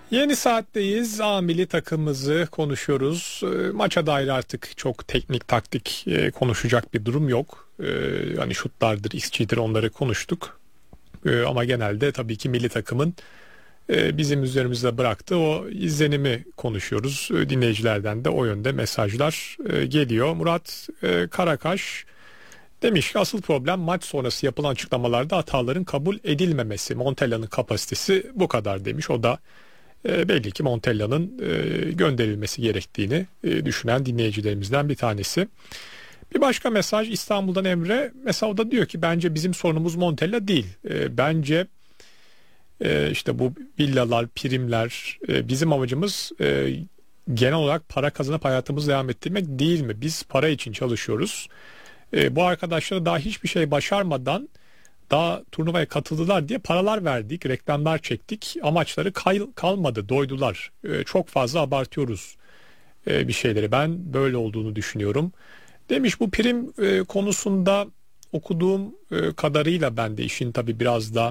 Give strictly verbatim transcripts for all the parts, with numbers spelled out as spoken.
Yeni saatteyiz. A milli takımımızı konuşuyoruz. E, maça dair artık çok teknik taktik e, konuşacak bir durum yok. E, hani şutlardır, X G'dir onları konuştuk. E, ama genelde tabii ki milli takımın e, bizim üzerimizde bıraktığı o izlenimi konuşuyoruz. E, dinleyicilerden de o yönde mesajlar e, geliyor. Murat e, Karakaş demiş ki asıl problem maç sonrası yapılan açıklamalarda hataların kabul edilmemesi. Montella'nın kapasitesi bu kadar demiş. O da E, belli ki Montella'nın e, gönderilmesi gerektiğini e, düşünen dinleyicilerimizden bir tanesi. Bir başka mesaj İstanbul'dan Emre. Mesela o da diyor ki bence bizim sorunumuz Montella değil. E, bence e, işte bu villalar, primler e, bizim amacımız e, genel olarak para kazanıp hayatımızı devam ettirmek değil mi? Biz para için çalışıyoruz. E, bu arkadaşlara daha hiçbir şey başarmadan daha turnuvaya katıldılar diye paralar verdik, reklamlar çektik. Amaçları kay- kalmadı, doydular. Ee, çok fazla abartıyoruz e, bir şeyleri. Ben böyle olduğunu düşünüyorum. Demiş bu prim e, konusunda okuduğum e, kadarıyla ben de işin tabii biraz da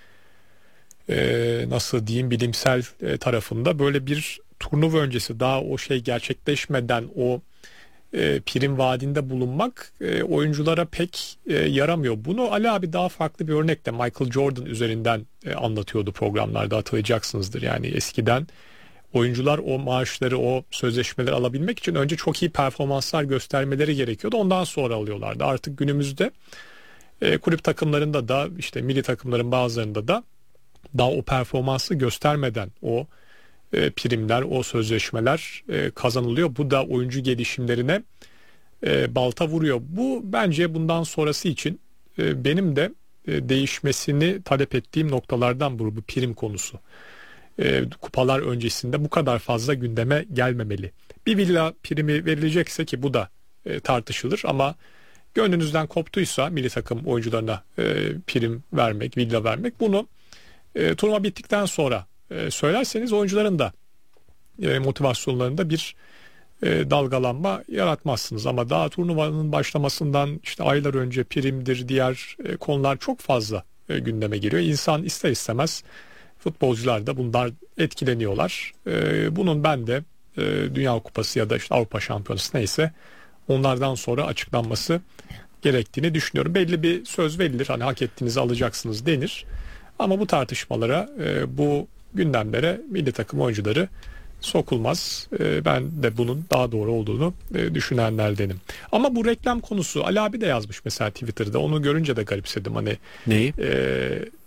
e, nasıl diyeyim bilimsel e, tarafında böyle bir turnuva öncesi daha o şey gerçekleşmeden o e, prim vaadinde bulunmak e, oyunculara pek e, yaramıyor. Bunu Ali abi daha farklı bir örnekle Michael Jordan üzerinden e, anlatıyordu programlarda, hatırlayacaksınızdır. Yani eskiden oyuncular o maaşları, o sözleşmeleri alabilmek için önce çok iyi performanslar göstermeleri gerekiyordu. Ondan sonra alıyorlardı. Artık günümüzde e, kulüp takımlarında da işte milli takımların bazılarında da daha o performansı göstermeden o e, primler, o sözleşmeler e, kazanılıyor. Bu da oyuncu gelişimlerine e, balta vuruyor. Bu bence bundan sonrası için e, benim de e, değişmesini talep ettiğim noktalardan bu, bu prim konusu. E, kupalar öncesinde bu kadar fazla gündeme gelmemeli. Bir villa primi verilecekse ki bu da e, tartışılır ama gönlünüzden koptuysa milli takım oyuncularına e, prim vermek, villa vermek bunu e, turnuva bittikten sonra e, söylerseniz oyuncuların da e, motivasyonlarında bir e, dalgalanma yaratmazsınız. Ama daha turnuvanın başlamasından işte aylar önce primdir, diğer e, konular çok fazla e, gündeme geliyor. İnsan ister istemez, futbolcular da bundan etkileniyorlar. E, bunun ben de e, Dünya Kupası ya da işte Avrupa Şampiyonası neyse onlardan sonra açıklanması gerektiğini düşünüyorum. Belli bir söz verilir, hani hak ettiğinizi alacaksınız denir. Ama bu tartışmalara, e, bu gündemlere milli takım oyuncuları sokulmaz. E, ben de bunun daha doğru olduğunu e, düşünenlerdenim. Ama bu reklam konusu, Ali abi de yazmış mesela Twitter'da. Onu görünce de garipsedim. Hani Neyi? e,